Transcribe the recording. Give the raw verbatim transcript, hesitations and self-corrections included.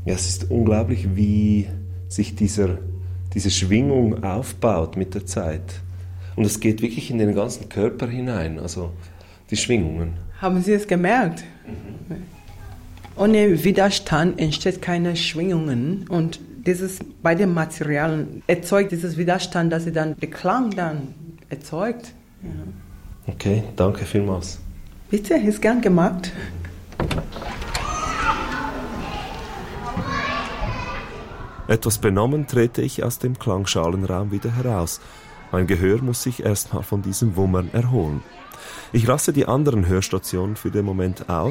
Ja, es ist unglaublich, wie sich dieser, diese Schwingung aufbaut mit der Zeit. Und es geht wirklich in den ganzen Körper hinein, also die Schwingungen. Haben Sie es gemerkt? Mhm. Ohne Widerstand entsteht keine Schwingungen und dieses bei den Materialien erzeugt dieses Widerstand, dass sie dann den Klang dann erzeugt. Ja. Okay, danke vielmals. Bitte, ist gern gemacht. Etwas benommen trete ich aus dem Klangschalenraum wieder heraus. Mein Gehör muss sich erstmal von diesem Wummern erholen. Ich lasse die anderen Hörstationen für den Moment aus